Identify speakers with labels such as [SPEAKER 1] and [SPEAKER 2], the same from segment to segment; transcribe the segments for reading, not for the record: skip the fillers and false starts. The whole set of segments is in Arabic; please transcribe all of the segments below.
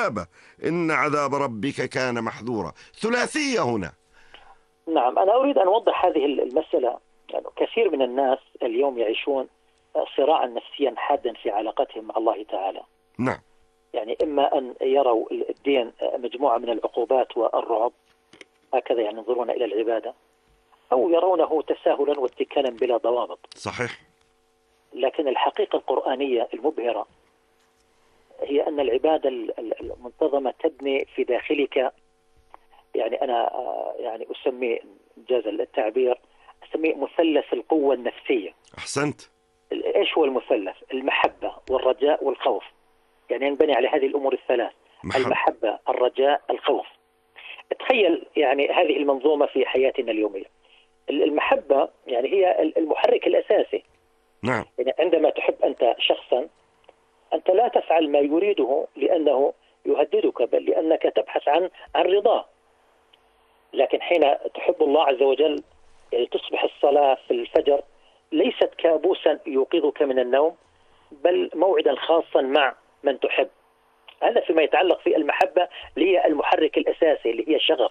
[SPEAKER 1] عذابه إن عذاب ربك كان محذورا. ثلاثية هنا.
[SPEAKER 2] نعم، أنا أريد أن أوضح هذه المسألة. يعني كثير من الناس اليوم يعيشون صراعا نفسيا حادا في علاقتهم مع الله تعالى.
[SPEAKER 1] نعم.
[SPEAKER 2] يعني إما أن يروا الدين مجموعة من العقوبات والرعب، هكذا يعني ينظرون إلى العبادة، أو يرونه تساهلا واتكالا بلا ضوابط.
[SPEAKER 1] صحيح.
[SPEAKER 2] لكن الحقيقة القرآنية المبهرة هي أن العبادة المنتظمة تبني في داخلك، يعني أنا يعني أسمي جاز التعبير، أسميه مثلث القوة النفسية.
[SPEAKER 1] أحسنت.
[SPEAKER 2] إيش هو المثلث؟ المحبة والرجاء والخوف. يعني ينبني على هذه الأمور الثلاث: المحبة، الرجاء، الخوف. تخيل يعني هذه المنظومة في حياتنا اليومية. المحبة يعني هي المحرك الأساسي.
[SPEAKER 1] نعم.
[SPEAKER 2] يعني عندما تحب أنت شخصا، أنت لا تفعل ما يريده لأنه يهددك، بل لأنك تبحث عن رضاه. لكن حين تحب الله عز وجل، يعني تصبح الصلاة في الفجر ليست كابوسا يوقظك من النوم، بل موعدا خاصا مع من تحب. هذا فيما يتعلق في المحبة، اللي هي المحرك الأساسي، اللي هي الشغف.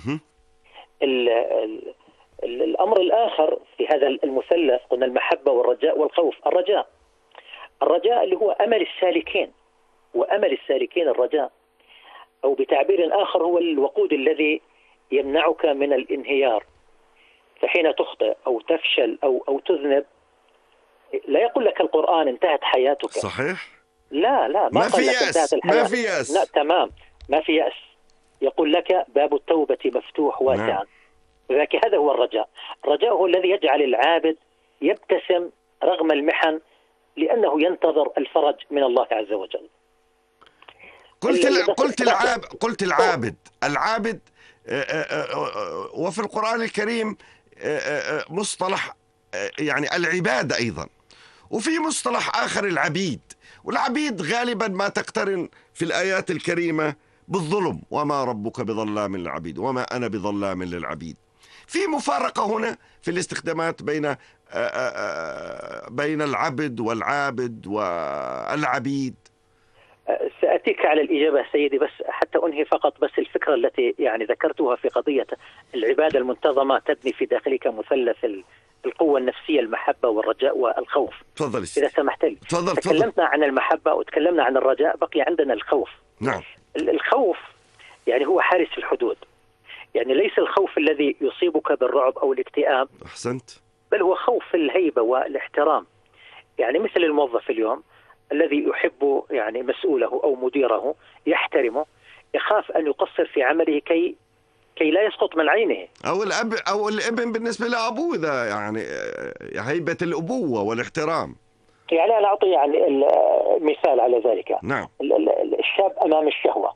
[SPEAKER 2] الأمر الآخر في هذا المثلث، قلنا المحبة والرجاء والخوف. الرجاء اللي هو أمل السالكين، وأمل السالكين الرجاء، أو بتعبير آخر هو الوقود الذي يمنعك من الانهيار. فحين تخطئ أو تفشل أو تذنب، لا يقول لك القرآن انتهت حياتك.
[SPEAKER 1] صحيح.
[SPEAKER 2] لا ما
[SPEAKER 1] في يأس. ما في يأس.
[SPEAKER 2] لا، تمام، ما في يأس. يقول لك باب التوبة مفتوح واسعا. لذلك هذا هو الرجاء. الرجاء هو الذي يجعل العابد يبتسم رغم المحن، لأنه ينتظر الفرج من الله عز وجل.
[SPEAKER 1] قلت العابد وفي القرآن الكريم مصطلح يعني العبادة أيضا، وفي مصطلح آخر العبيد. والعبيد غالبا ما تقترن في الآيات الكريمة بالظلم: وما ربك بظلام للعبيد، وما أنا بظلام للعبيد. في مفارقة هنا في الاستخدامات بين العبد والعابد والعبيد.
[SPEAKER 2] سأتيك على الإجابة سيدي، بس حتى أنهي فقط بس الفكرة التي يعني ذكرتها في قضية العبادة المنتظمة تبني في داخلك مثلث القوة النفسية: المحبة والرجاء والخوف.
[SPEAKER 1] تفضل
[SPEAKER 2] إذا سمحت لي. تكلمنا عن المحبة وتكلمنا عن الرجاء، بقي عندنا الخوف.
[SPEAKER 1] نعم.
[SPEAKER 2] الخوف يعني هو حارس الحدود. يعني ليس الخوف الذي يصيبك بالرعب أو الاكتئاب.
[SPEAKER 1] أحسنت.
[SPEAKER 2] بل هو خوف الهيبة والاحترام. يعني مثل الموظف اليوم الذي يحب يعني مسؤوله أو مديره، يحترمه، يخاف أن يقصر في عمله كي لا يسقط من عينه.
[SPEAKER 1] أو الأب أو الابن بالنسبة لأبوه، ذا يعني هيبة الأبوة والاحترام.
[SPEAKER 2] يعني أنا أعطي يعني مثال على ذلك.
[SPEAKER 1] نعم.
[SPEAKER 2] الشاب أمام الشهوة،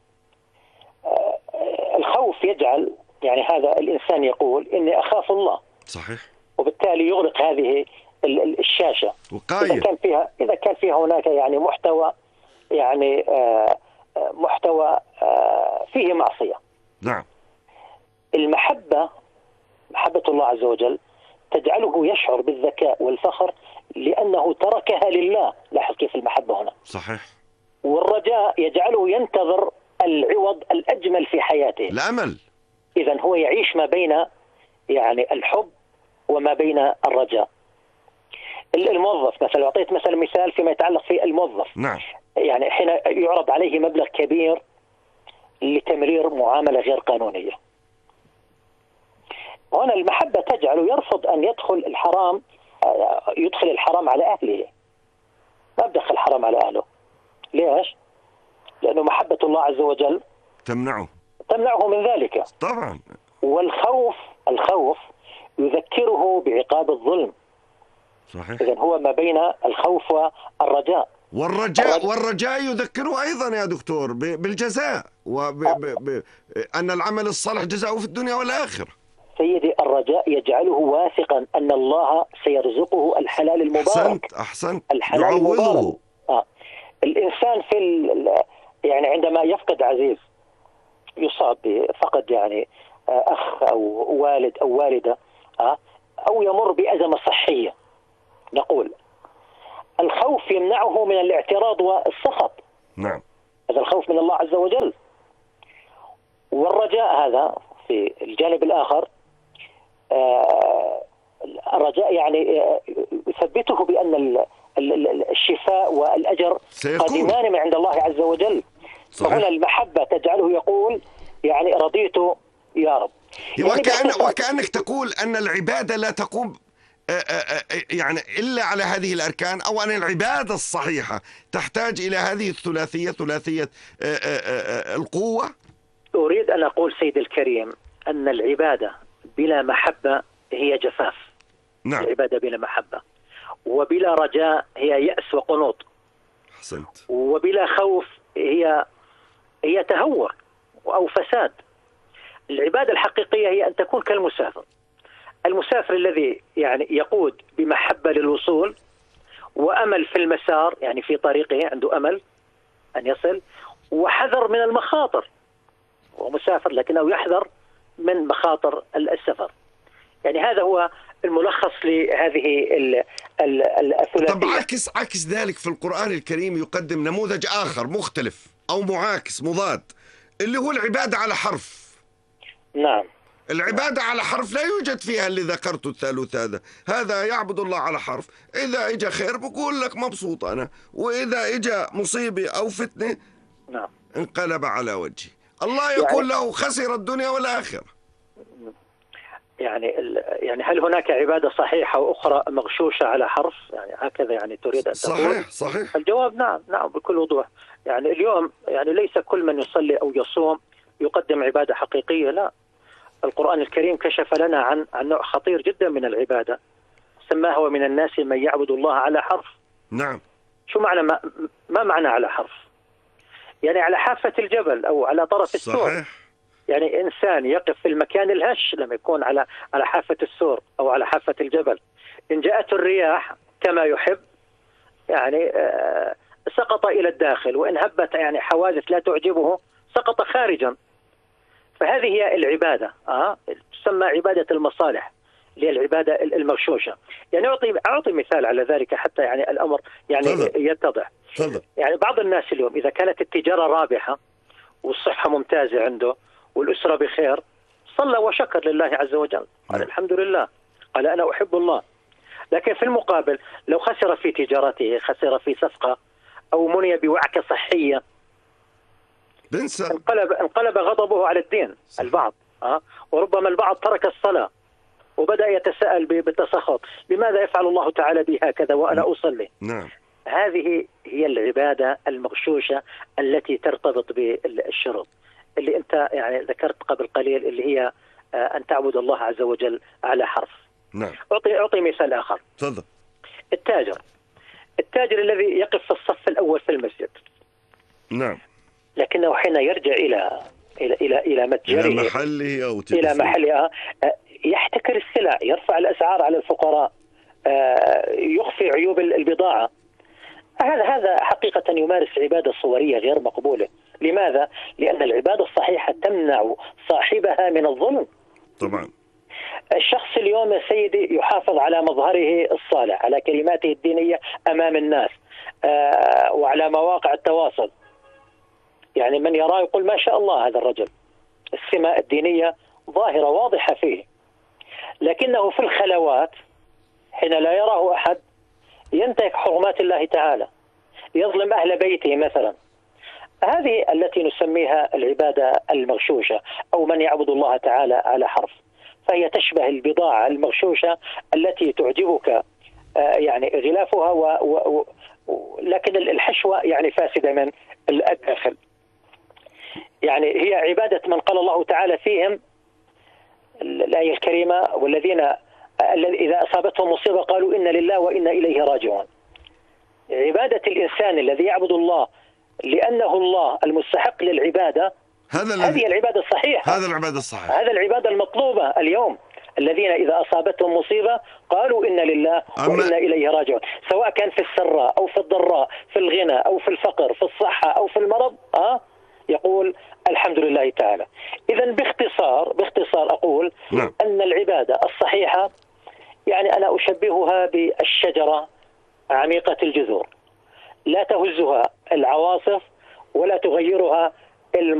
[SPEAKER 2] الخوف يجعل يعني هذا الإنسان يقول إني أخاف الله.
[SPEAKER 1] صحيح.
[SPEAKER 2] وبالتالي يغلق هذه الشاشة. إذا كان فيها هناك يعني محتوى، يعني محتوى فيه معصية.
[SPEAKER 1] نعم.
[SPEAKER 2] المحبة، محبة الله عز وجل، تجعله يشعر بالذكاء والفخر لأنه تركها لله. لاحظ كيف المحبة هنا.
[SPEAKER 1] صحيح.
[SPEAKER 2] والرجاء يجعله ينتظر العوض الأجمل في حياته،
[SPEAKER 1] الأمل.
[SPEAKER 2] إذن هو يعيش ما بين يعني الحب وما بين الرجاء. الموظف مثلا، أعطيت مثال فيما يتعلق في الموظف.
[SPEAKER 1] نعم.
[SPEAKER 2] يعني حين يعرض عليه مبلغ كبير لتمرير معاملة غير قانونية، هنا المحبة تجعله يرفض أن يدخل الحرام على أهله. ما بدخل الحرام على أهله. ليش؟ لأنه محبة الله عز وجل تمنعه من ذلك.
[SPEAKER 1] طبعا.
[SPEAKER 2] الخوف يذكره بعقاب الظلم.
[SPEAKER 1] صحيح.
[SPEAKER 2] إذن هو ما بين الخوف والرجاء.
[SPEAKER 1] والرجاء يذكره أيضا يا دكتور بالجزاء، أن العمل الصالح جزاؤه في الدنيا والآخرة.
[SPEAKER 2] سيدي، الرجاء يجعله واثقا أن الله سيرزقه الحلال المبارك.
[SPEAKER 1] أحسنت.
[SPEAKER 2] الحلال المبارك. الإنسان يعني عندما يفقد عزيز، يصاب بفقد يعني أخ أو والد أو والدة، أو يمر بأزمة صحية، نقول الخوف يمنعه من الاعتراض والسخط.
[SPEAKER 1] نعم.
[SPEAKER 2] هذا الخوف من الله عز وجل. والرجاء هذا في الجانب الآخر الرجاء يعني يثبته بأن الشفاء والأجر قادمان من عند الله عز وجل. فهنا المحبة تجعله يقول يعني رضيت يا رب.
[SPEAKER 1] وكأنك تقول أن العبادة لا تقوم يعني إلا على هذه الأركان، أو أن العبادة الصحيحة تحتاج إلى هذه الثلاثية، ثلاثية القوة.
[SPEAKER 2] أريد أن أقول سيد الكريم أن العبادة بلا محبة هي جفاف.
[SPEAKER 1] نعم.
[SPEAKER 2] العبادة بلا محبة وبلا رجاء هي يأس وقنوط.
[SPEAKER 1] أحسنت.
[SPEAKER 2] وبلا خوف هي تهور أو فساد. العبادة الحقيقية هي أن تكون كالمسافر، المسافر الذي يعني يقود بمحبة للوصول وأمل في المسار، يعني في طريقه عنده أمل أن يصل، وحذر من المخاطر. هو مسافر لكنه يحذر من مخاطر السفر. يعني هذا هو الملخص لهذه الثلاثية.
[SPEAKER 1] طب عكس ذلك في القرآن الكريم يقدم نموذج آخر مختلف أو معاكس مضاد، اللي هو العبادة على حرف.
[SPEAKER 2] نعم.
[SPEAKER 1] العبادة على حرف لا يوجد فيها اللي ذكرته الثالث هذا يعبد الله على حرف. إذا إجا خير بقول لك مبسوط أنا، وإذا إجا مصيبة أو فتنة
[SPEAKER 2] نعم
[SPEAKER 1] انقلب على وجهي. الله يقول له خسر الدنيا والآخرة.
[SPEAKER 2] يعني هل هناك عبادة صحيحة وأخرى مغشوشة على حرف؟ يعني هكذا يعني تريد أن تقول؟
[SPEAKER 1] صحيح.
[SPEAKER 2] الجواب نعم بكل وضوح. يعني اليوم يعني ليس كل من يصلي أو يصوم يقدم عبادة حقيقية، لا. القرآن الكريم كشف لنا عن نوع خطير جدا من العبادة، سماه ومن الناس من يعبد الله على حرف.
[SPEAKER 1] نعم.
[SPEAKER 2] شو معنى ما معنى على حرف؟ يعني على حافة الجبل أو على طرف السور.
[SPEAKER 1] صحيح.
[SPEAKER 2] يعني إنسان يقف في المكان الهش لما يكون على حافة السور أو على حافة الجبل، إن جاءته الرياح كما يحب يعني سقط إلى الداخل، وإن هبت يعني حوادث لا تعجبه سقط خارجا. فهذه هي العبادة تسمى عبادة المصالح، اللي هي العبادة المغشوشة. يعني أعطي مثال على ذلك حتى يعني الأمر يعني يتضح. يعني بعض الناس اليوم إذا كانت التجارة رابحة والصحة ممتازة عنده والأسرة بخير، صلى وشكر لله عز وجل، قال الحمد لله، قال أنا أحب الله. لكن في المقابل لو خسر في تجارته، خسر في صفقة، أو مني بوعكة صحية، انقلب غضبه على الدين. البعض وربما البعض ترك الصلاة وبدأ يتساءل بالتسخط، لماذا يفعل الله تعالى بي هكذا وأنا أصلي؟
[SPEAKER 1] نعم.
[SPEAKER 2] هذه هي العبادة المغشوشة التي ترتبط بالشروط اللي أنت يعني ذكرت قبل قليل، اللي هي أن تعبد الله عز وجل على حرف.
[SPEAKER 1] نعم.
[SPEAKER 2] أعطي مثال آخر.
[SPEAKER 1] تفضل.
[SPEAKER 2] التاجر الذي يقف في الصف الأول في المسجد.
[SPEAKER 1] نعم.
[SPEAKER 2] لكنه حين يرجع إلى متجره، إلى محله يحتكر السلع، يرفع الأسعار على الفقراء، يخفي عيوب البضاعة. هذا حقيقة يمارس عبادة صورية غير مقبولة. لماذا؟ لأن العبادة الصحيحة تمنع صاحبها من الظلم.
[SPEAKER 1] طبعا.
[SPEAKER 2] الشخص اليوم يا سيدي يحافظ على مظهره الصالح، على كلماته الدينية أمام الناس وعلى مواقع التواصل. يعني من يراه يقول ما شاء الله هذا الرجل، السمة الدينية ظاهرة واضحة فيه. لكنه في الخلوات حين لا يراه أحد ينتهك حرمات الله تعالى، يظلم أهل بيته مثلا. هذه التي نسميها العبادة المغشوشة، أو من يعبد الله تعالى على حرف. فهي تشبه البضاعة المغشوشة التي تعجبك يعني غلافها لكن الحشوة يعني فاسدة من الداخل. يعني هي عبادة من قال الله تعالى فيهم الآية الكريمة: والذين إذا أصابتهم مصيبة قالوا إنا لله وإنا إليه راجعون. عبادة الإنسان الذي يعبد الله لأنه الله المستحق للعبادة، هذه العبادة الصحيحة، هذا العبادة المطلوبة اليوم. الذين إذا أصابتهم مصيبة قالوا إنا لله وإنا إليه راجعون، سواء كان في السراء أو في الضراء، في الغنى أو في الفقر، في الصحة أو في المرض، يقول الحمد لله تعالى. إذن باختصار أقول أن العبادة الصحيحة يعني أنا أشبهها بالشجرة عميقة الجذور، لا تهزها العواصف ولا تغيرها